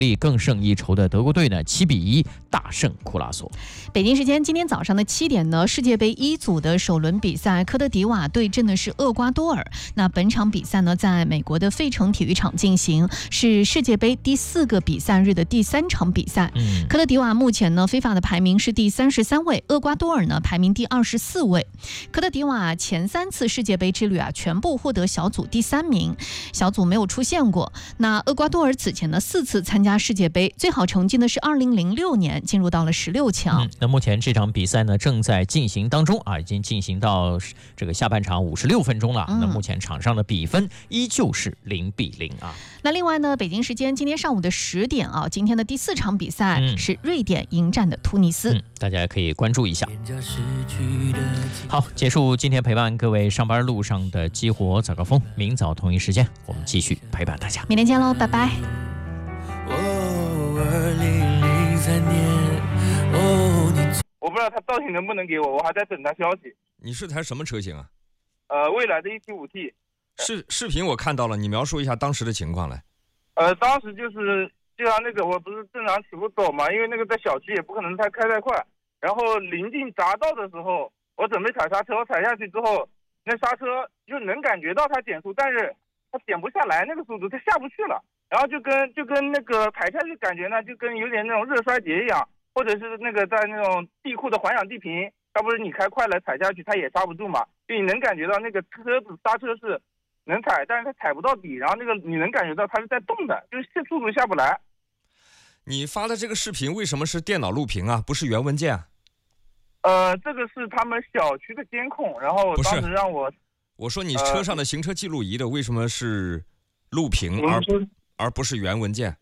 力更胜一筹的德国队呢7-1大胜库拉索。 北京时间今天早上的7点呢，世界杯一组的首轮比赛，科特迪瓦对阵的是厄瓜多尔。那本场比赛呢，在美国的费城体育场进行，是世界杯第4个比赛日的第3场比赛。科特迪瓦目前呢，FIFA的排名是第33位，厄瓜多尔呢排名第24位。科特迪瓦前3次世界杯之旅啊，全部获得小组第3名，小组没有出现过。那厄瓜多尔此前呢4次参加世界杯，最好成绩呢是2006年进入到了16强。 那目前这场比赛呢正在进行当中啊，已经进行到这个下半场56分钟了。那目前场上的比分依旧是0-0啊。 那另外呢，北京时间今天上午的10点啊，今天的第4场比赛是瑞典迎战的突尼斯。 大家可以关注一下。好，结束今天陪伴各位上班路上的激活早高峰，明早同一时间我们继续陪伴大家， 明天见喽，拜拜。 我不知道他到底能不能给我，我还在等他消息。 你是台什么车型啊？ 蔚来的 1.5T。 视频我看到了，你描述一下当时的情况来。 当时就像那个，我不是正常起步走嘛，因为那个在小区也不可能开太快。然后临近匝道的时候，我准备踩刹车，我踩下去之后，那刹车就能感觉到它减速，但是它减不下来那个速度，它下不去了。然后就跟那个踩下去感觉呢，就跟有点那种热衰竭一样，或者是那个在那种地库的环氧地坪，要不是你开快了踩下去，它也刹不住嘛。就你能感觉到那个车子刹车是能踩，但是它踩不到底，然后那个你能感觉到它是在动的，就是速度下不来。 你发的这个视频为什么是电脑录屏啊，不是原文件？ 这个是他们小区的监控，然后当时让我说你车上的行车记录仪的为什么是录屏而不是原文件？